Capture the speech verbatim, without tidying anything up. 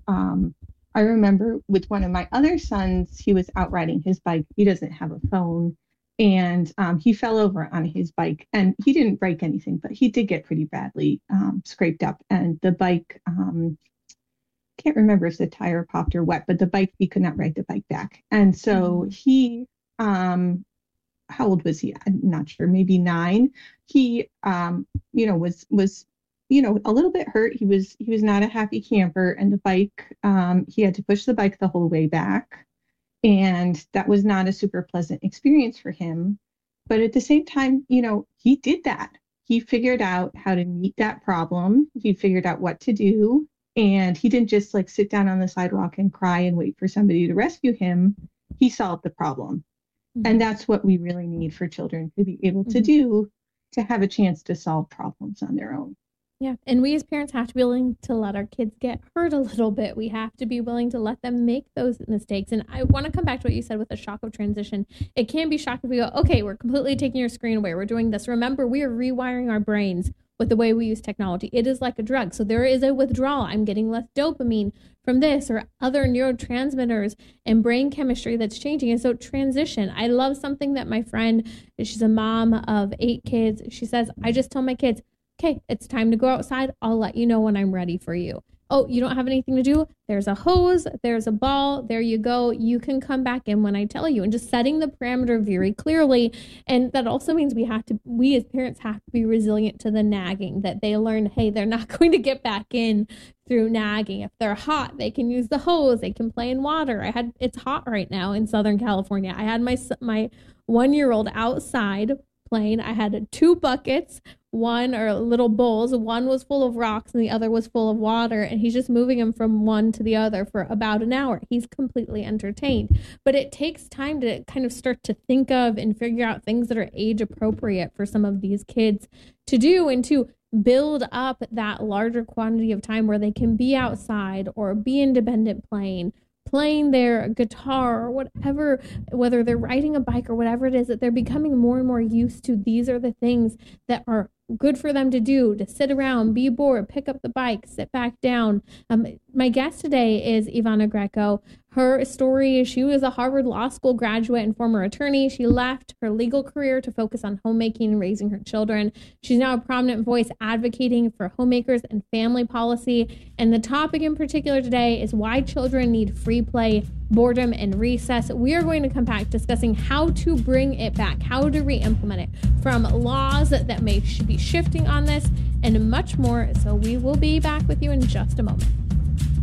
um, I remember with one of my other sons, he was out riding his bike. He doesn't have a phone. And um, he fell over on his bike and he didn't break anything, but he did get pretty badly um, scraped up. And the bike, um, can't remember if the tire popped or what, but the bike, he could not ride the bike back. And so Mhm. he, um, how old was he? I'm not sure, maybe nine. He, um, you know, was, was, you know, a little bit hurt. He was, he was not a happy camper and the bike, um, he had to push the bike the whole way back. And that was not a super pleasant experience for him. But at the same time, you know, he did that. He figured out how to meet that problem. He figured out what to do. And he didn't just like sit down on the sidewalk and cry and wait for somebody to rescue him. He solved the problem. And Mhm. that's what we really need for children to be able to Mhm. do, to have a chance to solve problems on their own. Yeah. And we as parents have to be willing to let our kids get hurt a little bit. We have to be willing to let them make those mistakes. And I want to come back to what you said with the shock of transition. It can be shocking if we go, okay, we're completely taking your screen away. We're doing this. Remember, we are rewiring our brains with the way we use technology. It is like a drug. So there is a withdrawal. I'm getting less dopamine from this or other neurotransmitters and brain chemistry that's changing. And so transition. I love something that my friend, she's a mom of eight kids. She says, I just tell my kids, okay, it's time to go outside. I'll let you know when I'm ready for you. Oh, you don't have anything to do? There's a hose, there's a ball, there you go. You can come back in when I tell you. And just setting the parameter very clearly. And that also means we have to, we as parents have to be resilient to the nagging, that they learn, hey, they're not going to get back in through nagging. If they're hot, they can use the hose, they can play in water. I had, it's hot right now in Southern California. I had my, my one-year-old outside playing. I had two buckets, one or little bowls. One was full of rocks and the other was full of water. And he's just moving them from one to the other for about an hour. He's completely entertained. But it takes time to kind of start to think of and figure out things that are age appropriate for some of these kids to do and to build up that larger quantity of time where they can be outside or be independent playing playing their guitar or whatever, whether they're riding a bike or whatever it is, that they're becoming more and more used to. These are the things that are good for them to do, to sit around, be bored, pick up the bike, sit back down. Um, my guest today is Ivana Greco. Her story, she was a Harvard Law School graduate and former attorney. She left her legal career to focus on homemaking and raising her children. She's now a prominent voice advocating for homemakers and family policy. And the topic in particular today is why children need free play, boredom, and recess. We are going to come back discussing how to bring it back, how to re-implement it, from laws that may be shifting on this, and much more. So we will be back with you in just a moment.